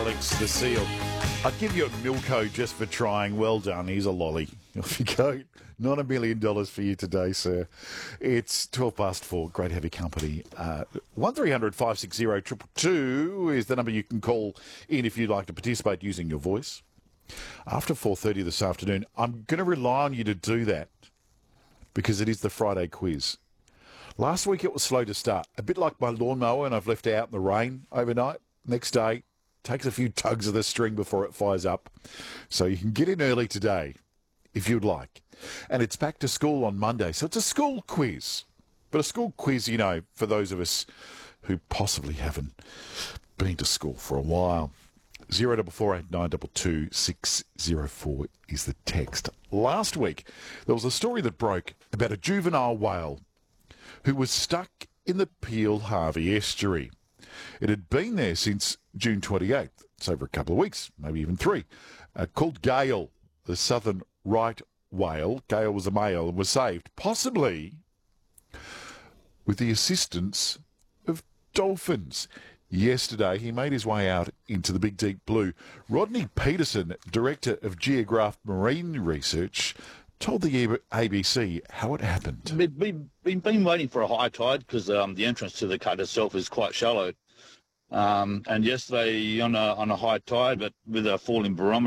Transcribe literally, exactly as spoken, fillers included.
Alex the Seal. I'd give you a Milko just for trying. Well done. Here's a lolly. Off you go. Not a million dollars for you today, sir. It's twelve past four. Great heavy company. Uh, one three hundred five six zero two two two is the number you can call in if you'd like to participate using your voice. After four thirty this afternoon, I'm going to rely on you to do that because it is the Friday quiz. Last week it was slow to start. A bit like my lawnmower, and I've left it out in the rain overnight. Next day, takes a few tugs of the string before it fires up. So you can get in early today, if you'd like. And it's back to school on Monday, so it's a school quiz. But a school quiz, you know, for those of us who possibly haven't been to school for a while. Zero double four eight nine double two six zero four is the text. Last week, there was a story that broke about a juvenile whale who was stuck in the Peel Harvey estuary. It had been there since June twenty-eighth. It's over a couple of weeks, maybe even three. Uh, called Gale, the southern right whale. Gale was a male and was saved, possibly with the assistance of dolphins. Yesterday, he made his way out into the big deep blue. Rodney Peterson, Director of Geograph Marine Research, told the A B C how it happened. We've been, we've been waiting for a high tide because um, the entrance to the cut itself is quite shallow. Um, and yesterday on a, on a high tide, but with a falling barometer,